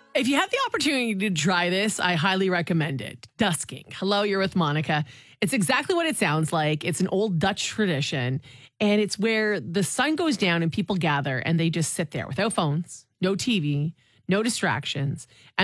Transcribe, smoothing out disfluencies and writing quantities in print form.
If you have the opportunity to try this, I highly recommend it. Dusking. Hello, you're with Monica. It's exactly what it sounds like. It's an old Dutch tradition, and it's where the sun goes down and people gather and they just sit there without phones, no TV, no distractions.